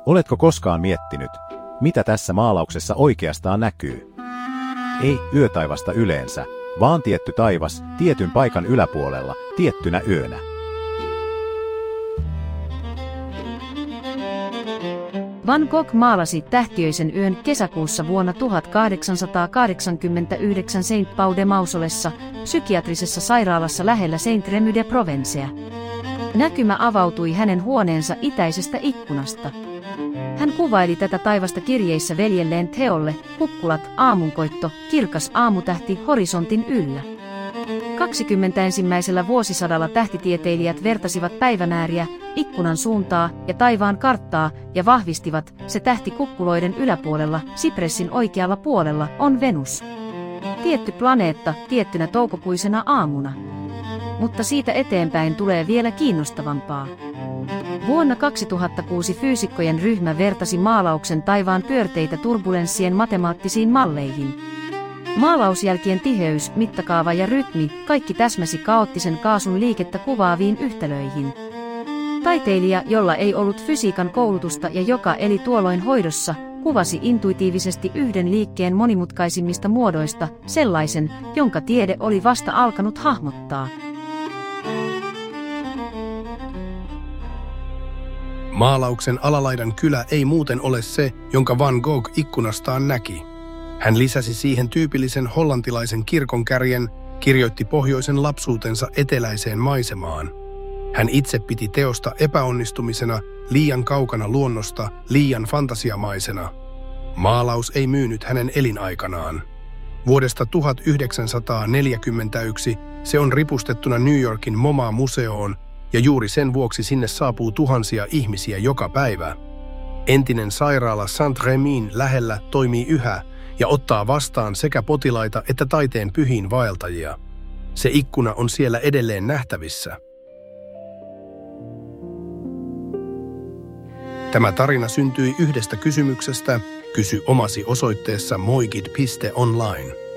Oletko koskaan miettinyt, mitä tässä maalauksessa oikeastaan näkyy? Ei yötaivasta yleensä, vaan tietty taivas tietyn paikan yläpuolella tiettynä yönä. Van Gogh maalasi Tähtiöisen yön kesäkuussa vuonna 1889 Saint Pau de Mausolessa, psykiatrisessa sairaalassa lähellä Saint-Rémy-de-Provencea. Näkymä avautui hänen huoneensa itäisestä ikkunasta. Hän kuvaili tätä taivasta kirjeissä veljelleen Theolle: kukkulat, aamunkoitto, kirkas aamutähti horisontin yllä. 21. vuosisadalla tähtitieteilijät vertasivat päivämääriä, ikkunan suuntaa ja taivaan karttaa ja vahvistivat, se tähti kukkuloiden yläpuolella, Sipressin oikealla puolella, on Venus. Tietty planeetta tiettynä toukokuisena aamuna. Mutta siitä eteenpäin tulee vielä kiinnostavampaa. Vuonna 2006 fyysikkojen ryhmä vertasi maalauksen taivaan pyörteitä turbulenssien matemaattisiin malleihin. Maalausjälkien tiheys, mittakaava ja rytmi, kaikki täsmäsi kaoottisen kaasun liikettä kuvaaviin yhtälöihin. Taiteilija, jolla ei ollut fysiikan koulutusta ja joka eli tuolloin hoidossa, kuvasi intuitiivisesti yhden liikkeen monimutkaisimmista muodoista, sellaisen, jonka tiede oli vasta alkanut hahmottaa. Maalauksen alalaidan kylä ei muuten ole se, jonka Van Gogh ikkunastaan näki. Hän lisäsi siihen tyypillisen hollantilaisen kirkonkärjen, kirjoitti pohjoisen lapsuutensa eteläiseen maisemaan. Hän itse piti teosta epäonnistumisena, liian kaukana luonnosta, liian fantasiamaisena. Maalaus ei myynyt hänen elinaikanaan. Vuodesta 1941 se on ripustettuna New Yorkin MoMA-museoon, ja juuri sen vuoksi sinne saapuu tuhansia ihmisiä joka päivä. Entinen sairaala Saint-Rémyn lähellä toimii yhä ja ottaa vastaan sekä potilaita että taiteen pyhiin vaeltajia. Se ikkuna on siellä edelleen nähtävissä. Tämä tarina syntyi yhdestä kysymyksestä. Kysy omasi osoitteessa moigid.online.